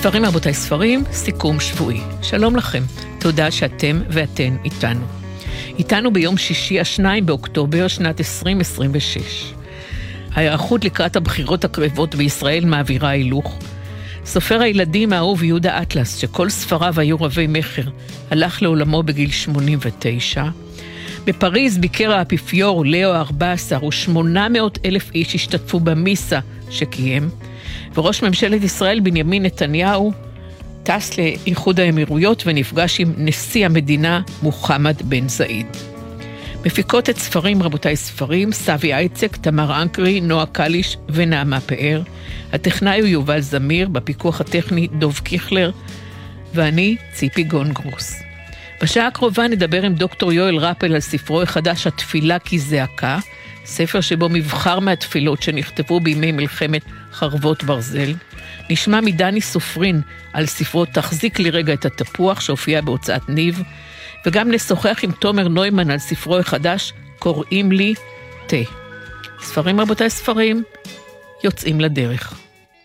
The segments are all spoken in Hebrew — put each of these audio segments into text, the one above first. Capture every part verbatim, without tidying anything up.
ספרים רבותיי ספרים, סיכום שבועי. שלום לכם, תודה שאתם ואתן איתנו. איתנו ביום שישי השניים באוקטובר שנת עשרים עשרים ושש. ההיערכות לקראת הבחירות הקרבות בישראל מעבירה הילוך. סופר הילדים האהוב יהודה אטלס, שכל ספריו היו רבי מחר, הלך לעולמו בגיל שמונים ותשע. בפריז ביקר האפיפיור לאו ה-ארבע עשרה ושמונה מאות אלף איש השתתפו במיסה שקיים. וראש ממשלת ישראל בנימין נתניהו טס לאיחוד האמירויות ונפגש עם נשיא המדינה מוחמד בן זאיד. מפיקות את ספרים רבותיי ספרים, סבי אייצק, תמר אנקרי, נועה קליש ונעמה פאר. הטכנאי הוא יובל זמיר, בפיקוח הטכני דוב קיכלר, ואני ציפי גונגרוס. בשעה הקרובה נדבר עם דוקטור יואל רפל על ספרו החדש התפילה כזעקה, ספר שבו מבחר מהתפילות שנכתבו בימי מלחמת חרבות ברזל. נשמע מדני סופרין על ספרו תחזיק לי רגע את התפוח שהופיע בהוצאת ניב, וגם נשוחח עם תומר נוימן על ספרו החדש קוראים לי תה. ספרים רבותיי ספרים, יוצאים לדרך.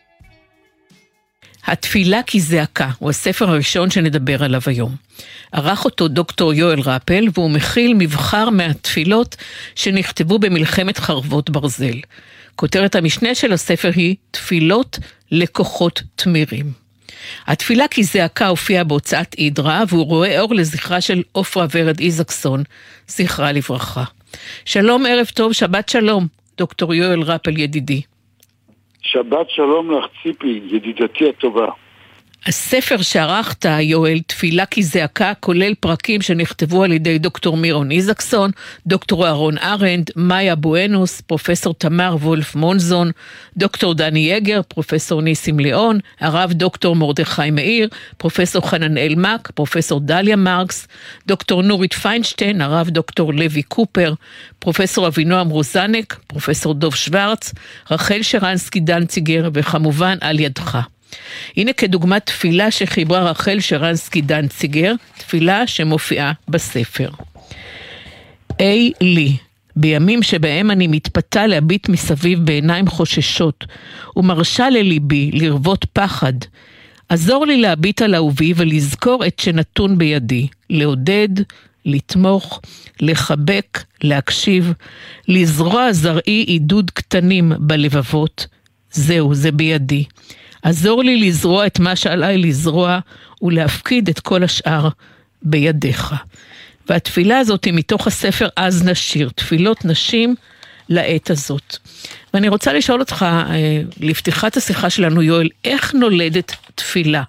התפילה כזעקה הוא הספר הראשון שנדבר עליו היום. ערך אותו דוקטור יואל רפל, והוא מכיל מבחר מהתפילות שנכתבו במלחמת חרבות ברזל. כותרת המשנה של הספר היא תפילות לקוחות תמירים. התפילה כזעקה הופיעה בהוצאת אידרה, והוא רואה אור לזכרה של עופרה ורד איזקסון, זכרה לברכה. שלום, ערב טוב, שבת שלום, דוקטור יואל רפל ידידי. שבת שלום לך ציפי, ידידתי הטובה. הספר שערכת, יואל, תפילה כזעקה, כולל פרקים שנכתבו על ידי דוקטור מירון איזקסון, דוקטור אהרון ארנד, מאיה בואנוס, פרופסור תמר וולף מונזון, דוקטור דני יגר, פרופסור ניסים ליאון, הרב דוקטור מרדכי מאיר, פרופסור חננאל מק, פרופסור דליה מרקס, דוקטור נורית פיינשטיין, הרב דוקטור לוי קופר, פרופסור אבינועם רוזנק, פרופסור דוב שוורץ, רחל שרנסקי דנציגר, וכמובן על ידך. הנה כדוגמת תפילה שחיברה רחל שרנסקי דנציגר, תפילה שמופיעה בספר. אי לי, בימים שבהם אני מתפתה להביט מסביב בעיניים חוששות, ומרשה לליבי לרבות פחד, עזור לי להביט על אהובי ולזכור את שנתון בידי, לעודד, לתמוך, לחבק, להקשיב, לזרוע זרעי עידוד קטנים בלבבות. זהו, זה בידי. עזור לי לזרוע את מה שעליי לזרוע, ולהפקיד את כל השאר בידיך. והתפילה הזאת היא מתוך הספר אז נשיר, תפילות נשים לעת הזאת. ואני רוצה לשאול אותך, לפתיחת השיחה שלנו, יואל, איך נולדת תפילה?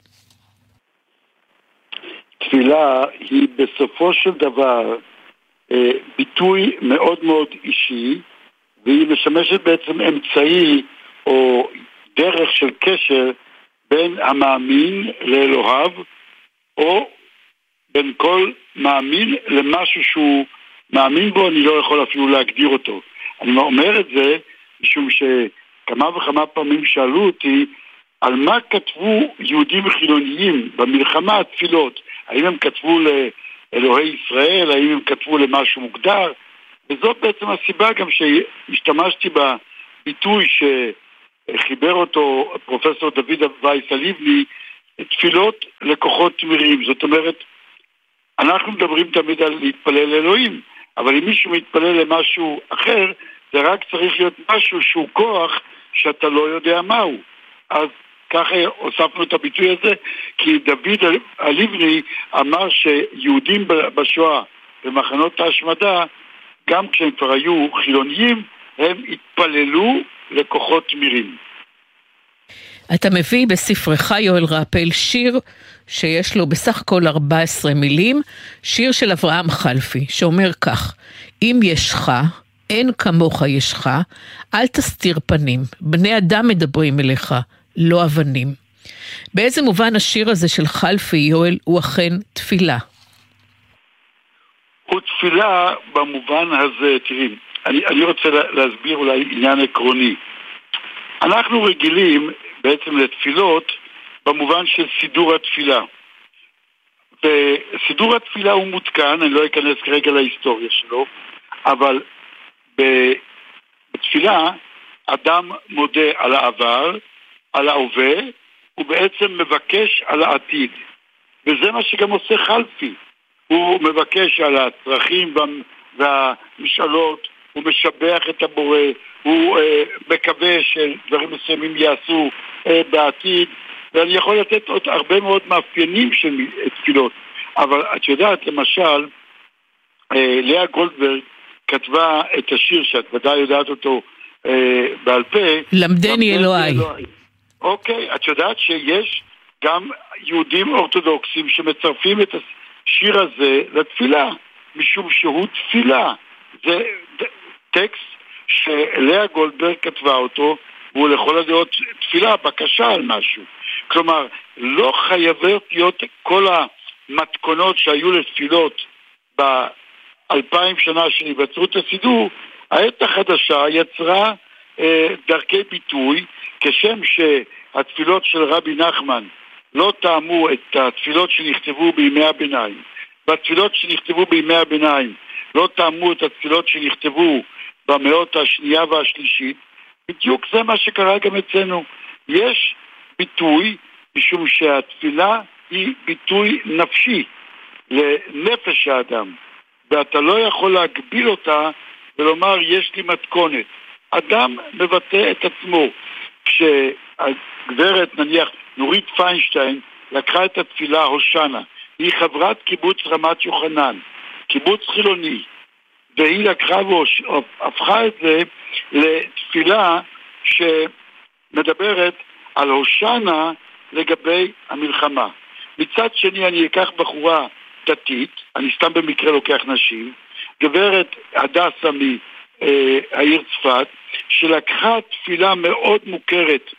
תפילה היא בסופו של דבר ביטוי מאוד מאוד אישי, והיא משמשת בעצם אמצעי או דרך של קשר בין המאמין לאלוהיו, או בין כל מאמין למשהו שהוא מאמין בו, אני לא יכול אפילו להגדיר אותו. אני אומר את זה משום שכמה וכמה פעמים שאלו אותי על מה כתבו יהודים חילוניים במלחמה התפילות. האם הם כתבו לאלוהי ישראל, האם הם כתבו למשהו מוגדר, וזאת בעצם הסיבה גם שהשתמשתי בביטוי ש... חיבר אותו פרופסור דוד וייס הליבני, תפילות לקוחות תמירים. זאת אומרת, אנחנו מדברים תמיד על להתפלל לאלוהים, אבל אם מישהו מתפלל למשהו אחר, זה רק צריך להיות משהו שהוא כוח שאתה לא יודע מהו. אז ככה הוספנו את הביטוי הזה, כי דוד הליבני אמר שיהודים בשואה במחנות ההשמדה, גם כשהם כבר היו חילוניים, הם התפללו לקוחות תמירים. אתה מביא בספרך יואל רפל שיר שיש לו בסך הכל ארבע עשרה מילים, שיר של אברהם חלפי, שאומר כך: אם ישך, אין כמוך ישך, אל תסתיר פנים, בני אדם מדברים אליך, לא אבנים. באיזה מובן השיר הזה של חלפי, יואל, הוא אכן תפילה? הוא תפילה במובן הזה, תראי, אני, אני רוצה להסביר אולי עניין עקרוני. אנחנו רגילים בעצם לתפילות במובן של סידור התפילה. וסידור התפילה הוא מותקן, אני לא אכנס כרגע להיסטוריה שלו, אבל בתפילה אדם מודה על העבר, על ההווה הוא בעצם מבקש על העתיד. וזה מה שגם עושה חלפי. הוא מבקש על הצרכים והמשאלות, הוא משבח את הבורא, הוא אה, מקווה שדברים מסוימים יעשו אה, בעתיד, ואני יכול לתת עוד הרבה מאוד מאפיינים של תפילות. אבל את יודעת, למשל, אה, לאה גולדברג כתבה את השיר שאת ודאי יודעת אותו אה, בעל פה. למדני אלוהי. אלוהי. אוקיי, את יודעת שיש גם יהודים אורתודוקסים שמצרפים את השיר הזה לתפילה, משום שהוא תפילה. זה טקסט שלאה גולדברג כתבה אותו, והוא לכל הדעות תפילה, בקשה על משהו. כלומר, לא חייבות להיות כל המתכונות שהיו לתפילות באלפיים שנה של היווצרות הסידור. העת החדשה יצרה אה, דרכי ביטוי, כשם שהתפילות של רבי נחמן לא טעמו את התפילות שנכתבו בימי הביניים, והתפילות שנכתבו בימי הביניים לא טעמו את התפילות שנכתבו במאות השנייה והשלישית. בדיוק זה מה שקרה גם אצלנו. יש ביטוי, משום שהתפילה היא ביטוי נפשי לנפש האדם, ואתה לא יכול להגביל אותה ולומר יש לי מתכונת. אדם מבטא את עצמו. כשהגברת נניח נורית פיינשטיין לקחה את התפילה הושנה, היא חברת קיבוץ רמת יוחנן, קיבוץ חילוני, והיא לקחה והפכה את זה לתפילה שמדברת על הושנה לגבי המלחמה. מצד שני אני אקח בחורה דתית, אני סתם במקרה לוקח נשים, גברת הדסה מהעיר צפת, שלקחה תפילה מאוד מוכרת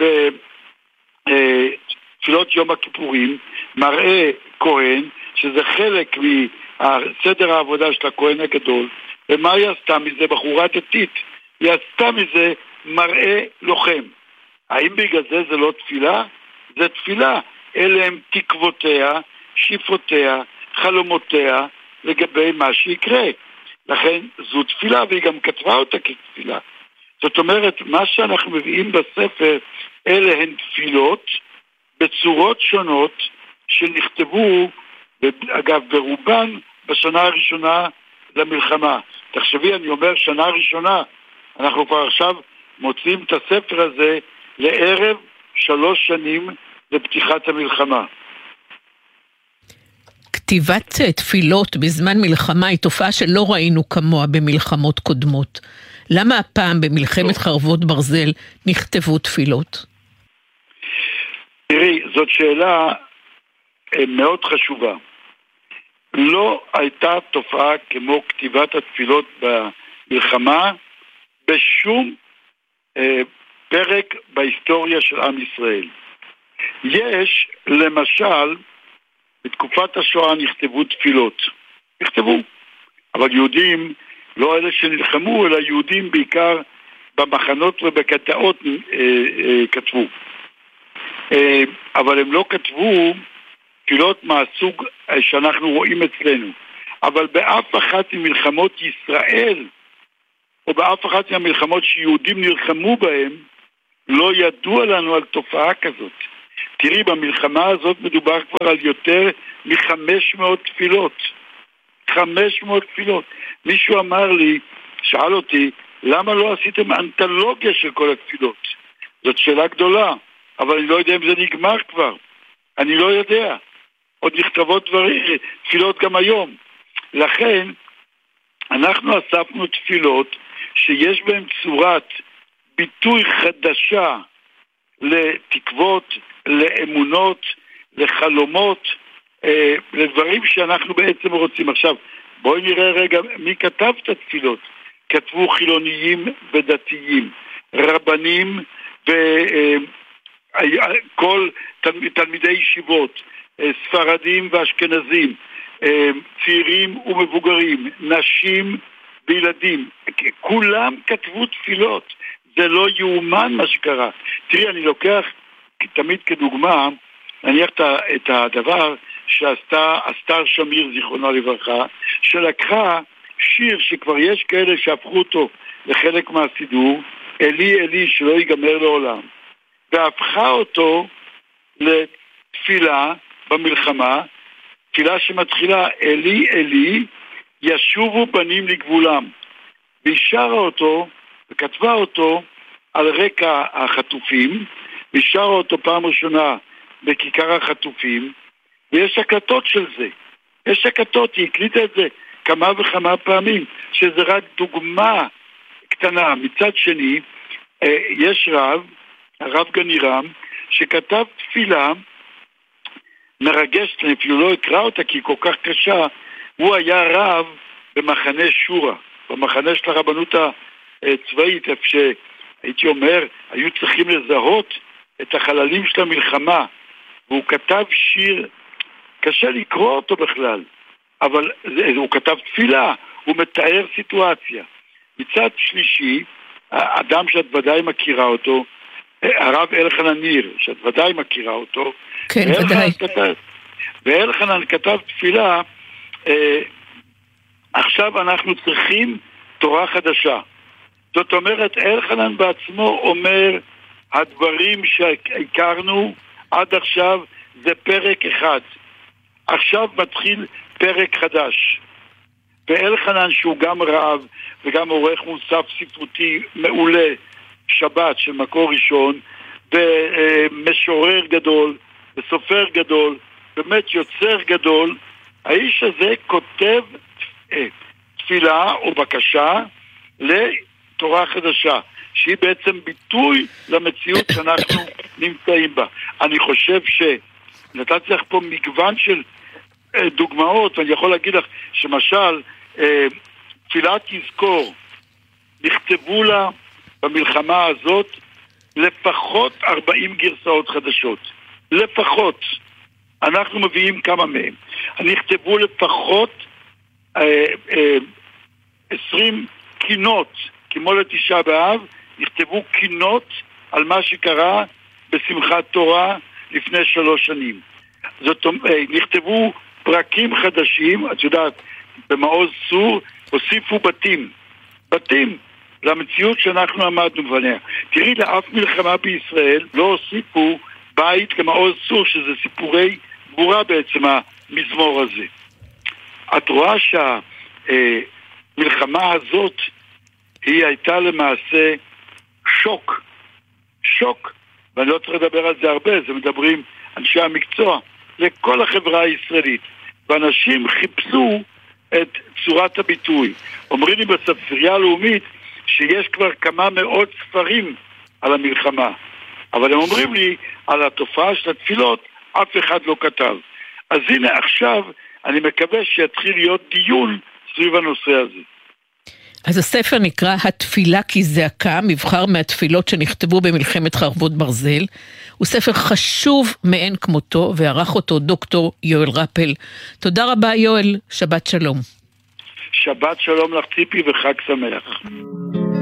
בתפילות יום הכיפורים, מראה כהן, שזה חלק מסדר העבודה של הכהן הגדול. ומה היא עשתה מזה? בחורה דתית. היא עשתה מזה מראה לוחם. האם בגלל זה זה לא תפילה? זה תפילה. אלה הם תקוותיה, שאיפותיה, חלומותיה לגבי מה שיקרה. לכן זו תפילה, והיא גם כתבה אותה כתפילה. זאת אומרת, מה שאנחנו מביאים בספר, אלה הן תפילות בצורות שונות שנכתבו, אגב, ברובן בשנה הראשונה למלחמה. תחשבי, אני אומר שנה ראשונה, אנחנו כבר עכשיו מוצאים את הספר הזה לערב שלוש שנים לפתיחת המלחמה. כתיבת תפילות בזמן מלחמה היא תופעה שלא ראינו כמוה במלחמות קודמות. למה הפעם במלחמת חרבות ברזל נכתבו תפילות? תראי, זאת שאלה מאוד חשובה. לא הייתה תופעה כמו כתיבת התפילות במלחמה בשום אה, פרק בהיסטוריה של עם ישראל. יש, למשל, בתקופת השואה נכתבו תפילות. נכתבו. אבל יהודים, לא אלה שנלחמו, אלא יהודים בעיקר במחנות ובקטעות אה, אה, כתבו. אה, אבל הם לא כתבו תפילות מהסוג שאנחנו רואים אצלנו. אבל באף אחת ממלחמות ישראל, או באף אחת מהמלחמות שיהודים נלחמו בהם, לא ידוע לנו על תופעה כזאת. תראי, במלחמה הזאת מדובר כבר על יותר מחמש מאות תפילות. חמש מאות תפילות. מישהו אמר לי, שאל אותי, למה לא עשיתם אנתולוגיה של כל התפילות? זאת שאלה גדולה, אבל אני לא יודע אם זה נגמר כבר. אני לא יודע. עוד נכתבות דברים, תפילות גם היום. לכן, אנחנו אספנו תפילות שיש בהן צורת ביטוי חדשה לתקוות, לאמונות, לחלומות, אה, לדברים שאנחנו בעצם רוצים. עכשיו, בואי נראה רגע מי כתב את התפילות. כתבו חילוניים ודתיים, רבנים וכל אה, תלמידי ישיבות, אה, ספרדים ואשכנזים, אה, צעירים ומבוגרים, נשים וילדים. כולם כתבו תפילות. זה לא יאומן מה שקרה. תראי, אני לוקח תמיד כדוגמה, נניח את הדבר שעשתה אסתר שמיר, זיכרונה לברכה, שלקחה שיר שכבר יש כאלה שהפכו אותו לחלק מהסידור, אלי אלי שלא ייגמר לעולם, והפכה אותו לתפילה במלחמה, תפילה שמתחילה אלי אלי ישובו בנים לגבולם, והיא שרה אותו וכתבה אותו על רקע החטופים, והיא שרה אותו פעם ראשונה בכיכר החטופים, ויש הקלטות של זה, יש הקלטות, היא הקליטה את זה כמה וכמה פעמים, שזה רק דוגמה קטנה. מצד שני, יש רב, הרב גנירם, שכתב תפילה מרגשת, אני אפילו לא אקרא אותה כי היא כל כך קשה. הוא היה רב במחנה שורה, במחנה של הרבנות הצבאית, איפה שהייתי אומר, היו צריכים לזהות את החללים של המלחמה, והוא כתב שיר, קשה לקרוא אותו בכלל, אבל הוא כתב תפילה, הוא מתאר סיטואציה. מצד שלישי, אדם שאת ודאי מכירה אותו, הרב אלחנן ניר, שאת ודאי מכירה אותו, כן, ודאי. כתב, ואלחנן כתב תפילה, אה, עכשיו אנחנו צריכים תורה חדשה. זאת אומרת, אלחנן בעצמו אומר, הדברים שהכרנו עד עכשיו זה פרק אחד. עכשיו מתחיל פרק חדש. ואלחנן שהוא גם רב וגם עורך מוסף ספרותי מעולה, שבת של מקור ראשון, ומשורר גדול, וסופר גדול, באמת יוצר גדול, האיש הזה כותב תפילה או בקשה לתורה חדשה, שהיא בעצם ביטוי למציאות שאנחנו נמצאים בה. אני חושב שנתתי לך פה מגוון של דוגמאות, ואני יכול להגיד לך שמשל תפילת יזכור, נכתבו לה במלחמה הזאת לפחות ארבעים גרסאות חדשות. לפחות. אנחנו מביאים כמה מהם. נכתבו לפחות אה, אה, עשרים קינות, כמו לתשעה באב, נכתבו קינות על מה שקרה בשמחת תורה לפני שלוש שנים. זאת אומרת, נכתבו פרקים חדשים, את יודעת, במעוז צור, הוסיפו בתים. בתים. למציאות שאנחנו עמדנו בפניה. תראי, לאף מלחמה בישראל לא הוסיפו בית כמעוז צור, שזה סיפורי גבורה בעצם המזמור הזה. את רואה שהמלחמה הזאת היא הייתה למעשה שוק. שוק, ואני לא צריך לדבר על זה הרבה, זה מדברים אנשי המקצוע, לכל החברה הישראלית. ואנשים חיפשו את צורת הביטוי. אומרים לי בספרייה הלאומית שיש כבר כמה מאות ספרים על המלחמה. אבל הם אומרים לי, על התופעה של התפילות, אף אחד לא כתב. אז הנה עכשיו, אני מקווה שיתחיל להיות דיון סביב הנושא הזה. אז הספר נקרא התפילה כי זעקה, מבחר מהתפילות שנכתבו במלחמת חרבות ברזל. הוא ספר חשוב מאין כמותו, וערך אותו דוקטור יואל רפל. תודה רבה יואל, שבת שלום. שבת שלום לך ציפי וחג שמח.